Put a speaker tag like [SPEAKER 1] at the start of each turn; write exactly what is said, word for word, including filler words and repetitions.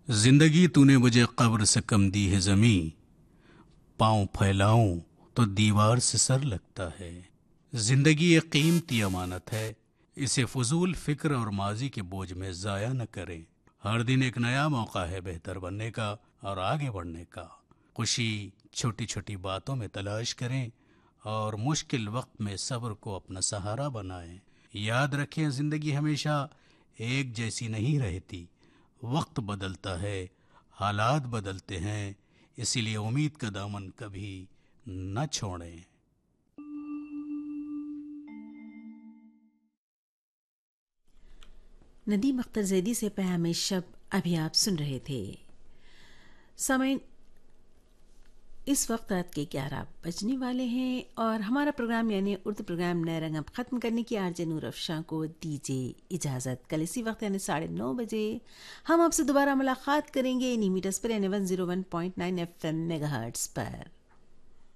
[SPEAKER 1] जिंदगी तूने मुझे कब्र से कम दी है जमी, पांव फैलाऊं तो दीवार से सर लगता है। जिंदगी एक कीमती अमानत है, इसे फजूल फिक्र और माजी के बोझ में ज़ाया न करें। हर दिन एक नया मौका है बेहतर बनने का और आगे बढ़ने का। खुशी छोटी छोटी बातों में तलाश करें और मुश्किल वक्त में सब्र को अपना सहारा बनाएं। याद रखें, ज़िंदगी हमेशा एक जैसी नहीं रहती। वक्त बदलता है, हालात बदलते हैं, इसीलिए उम्मीद का दामन कभी न छोड़ें।
[SPEAKER 2] नदीम अख्तर जैदी से पैगाम शब अभी आप सुन रहे थे। समय इस वक्त रात के ग्यारह बजने वाले हैं और हमारा प्रोग्राम यानी उर्दू प्रोग्राम नए रंग अब ख़त्म करने की आरजे नूर अफशां को दीजिए इजाज़त। कल इसी वक्त यानी साढ़े नौ बजे हम आपसे दोबारा मुलाकात करेंगे इन्हीं मीटर्स पर यानी one zero one point nine F M megahertz पर।